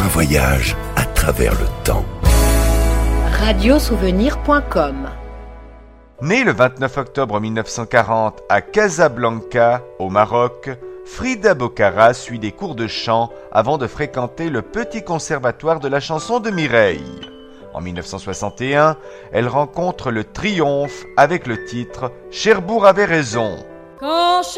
voyage à travers le temps. Radiosouvenir.com. Née le 29 octobre 1940 à Casablanca, au Maroc, Frida Bocara suit des cours de chant avant de fréquenter le Petit Conservatoire de la chanson de Mireille. En 1961, elle rencontre le triomphe avec le titre « Cherbourg avait raison ». Quand